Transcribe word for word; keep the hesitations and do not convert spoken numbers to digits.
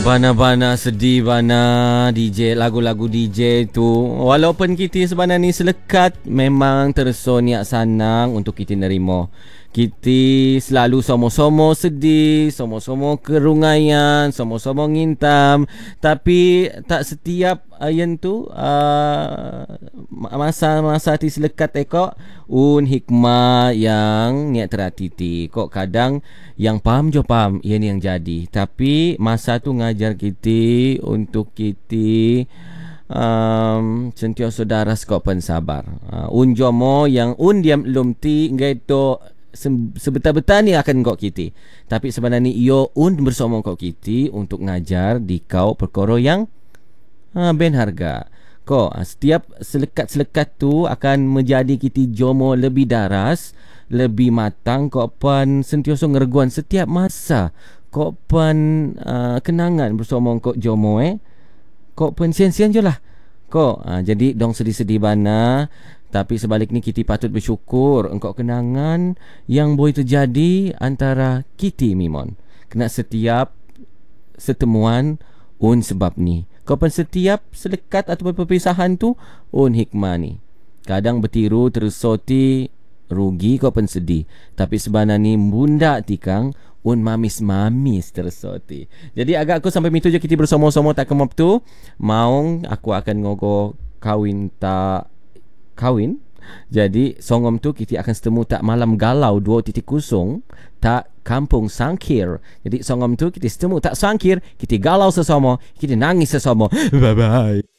Bana-bana sedih bana D J, lagu-lagu D J tu. Walaupun kita sebenarnya ni selekat, memang tersoniak sanang untuk kita nerima. Kita selalu somo-somo sedih, somo-somo kerungayan, somo-somo ngintam. Tapi tak setiap ayen tu uh, masa-masa ti selekat ekok un hikmah yang niat terhati kok kadang yang faham jo faham ia ni yang jadi. Tapi masa tu ngajar kita untuk kita um, sentiasa daras kok pensabar. Uh, un jomo yang un diam lum ti ngaito sebetul-betul ni akan kau kita. Tapi sebenarnya iyo un bersama kau kita untuk ngajar di kau perkara yang ha, ben harga. Kau setiap selekat-selekat tu akan menjadi kita jomo lebih daras, lebih matang. Kau pan sentiasa ngerguan setiap masa. Kau pan uh, kenangan bersama kau jomo eh. Kau pan sian-sian je lah. Kau uh, jadi dong sedih-sedih bana. Tapi sebaliknya kita patut bersyukur engkau kenangan yang boleh terjadi antara kita mimon. Kena setiap setemuan un sebab ni. Kau pun setiap selekat atau perpisahan tu un hikmah ni. Kadang bertiru tersoti rugi kau pun sedih. Tapi sebenarnya ni bunda tikang un mamis-mamis tersoti. Jadi agak aku sampai mitu je kita bersama-sama tak kemap tu. Maung aku akan ngogo kawin tak kawin. Jadi songom tu kita akan setemu tak malam galau dua titik kosong tak kampung sangkir. Jadi songom tu kita setemu tak sangkir, kita galau sesama, kita nangis sesama. Bye bye.